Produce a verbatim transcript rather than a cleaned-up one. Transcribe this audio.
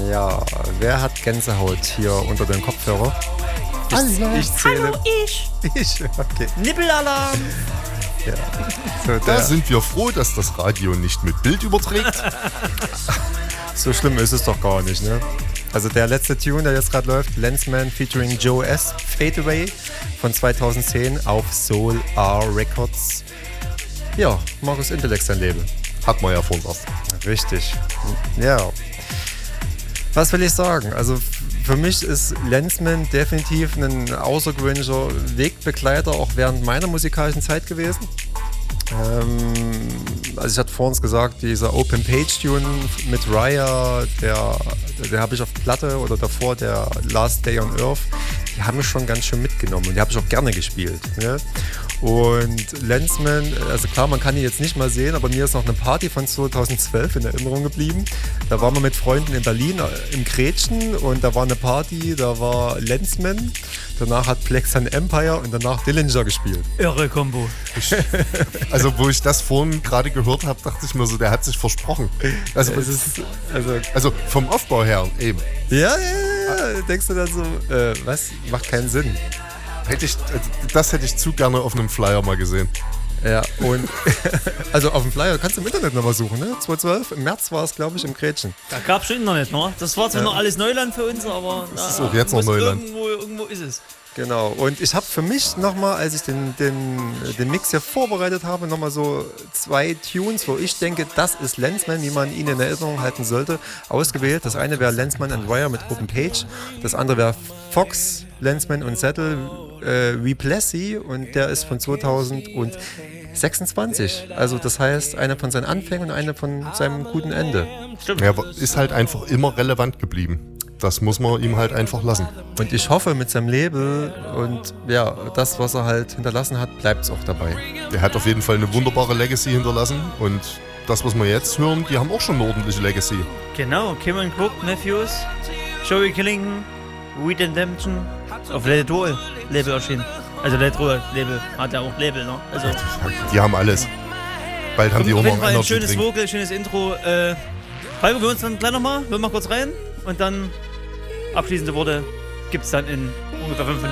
Ja, wer hat Gänsehaut hier unter dem Kopfhörer? Ich, Hallo. ich zähle. Hallo, ich. Ich, okay. Nippelalarm. Ja. So, Da der, sind wir froh, dass das Radio nicht mit Bild überträgt. so schlimm ist es doch gar nicht, ne? Also der letzte Tune, der jetzt gerade läuft, Lensman featuring Joe S. Fade Away von zweitausendzehn auf Soul R Records. Ja, Markus Intellekt sein Label. Hat man ja vor uns erst. Richtig. Ja. Was will ich sagen? Also für mich ist Lensman definitiv ein außergewöhnlicher Wegbegleiter, auch während meiner musikalischen Zeit gewesen. Ähm, also ich hatte vorhin gesagt, dieser Open Page Tune mit Raya, der, der habe ich auf Platte oder davor der Last Day on Earth, die haben mich schon ganz schön mitgenommen und die habe ich auch gerne gespielt. Ne? Und Lensman, also klar, man kann ihn jetzt nicht mal sehen, aber mir ist noch eine Party von zweitausendzwölf in Erinnerung geblieben. Da waren wir mit Freunden in Berlin im Gretchen und da war eine Party, da war Lensman, danach hat Plex an Empire und danach Dillinger gespielt. Irre Kombo. Also wo ich das vorhin gerade gehört habe, dachte ich mir so, der hat sich versprochen. Also, Es ist, also, also vom Aufbau her eben. ja, ja, ja, ja, denkst du dann so, äh, was? Macht keinen Sinn. Hätte ich, das hätte ich zu gerne auf einem Flyer mal gesehen. Ja, und also auf dem Flyer kannst du im Internet nochmal suchen, ne? zweitausendzwölf, im März war es, glaube ich, im Gretchen. Da gab es schon Internet, ne? Das war zwar Ja. noch alles Neuland für uns, aber Das ist na, auch jetzt noch muss Neuland. Irgendwo, irgendwo ist es. Genau, und ich habe für mich nochmal, als ich den, den, den Mix hier vorbereitet habe, nochmal so zwei Tunes, wo ich denke, das ist Lensman, wie man ihn in Erinnerung halten sollte, ausgewählt. Das eine wäre Lensman and Wire mit Open Page, das andere wäre Fox, Lensman und Settle, äh, Replessy, und der ist von zweitausendsechsundzwanzig. Also das heißt, eine von seinen Anfängen und eine von seinem guten Ende. Stimmt. Er ist halt einfach immer relevant geblieben. Das muss man ihm halt einfach lassen. Und ich hoffe, mit seinem Label und ja, das, was er halt hinterlassen hat, bleibt es auch dabei. Der hat auf jeden Fall eine wunderbare Legacy hinterlassen und das, was wir jetzt hören, die haben auch schon eine ordentliche Legacy. Genau, Cameron Cook, Matthews, Joey Killington, Weed Redemption, auf Let It Roll Label erschienen. Also Let It Roll Label, hat ja auch Label, ne? Also Die haben alles. Bald haben die auch auf noch jeden einen Fall ein Energy schönes Drink. Vocal, schönes Intro. Äh, Falco, wir uns dann gleich nochmal, wir mal kurz rein und dann abschließende Worte gibt's dann in ungefähr fünf Minuten.